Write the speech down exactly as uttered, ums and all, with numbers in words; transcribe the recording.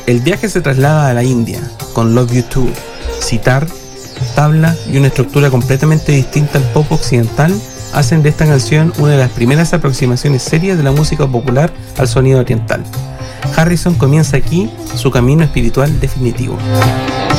El viaje se traslada a la India con Love You Too. Citar, tabla y una estructura completamente distinta al pop occidental hacen de esta canción una de las primeras aproximaciones serias de la música popular al sonido oriental. Harrison comienza aquí su camino espiritual definitivo.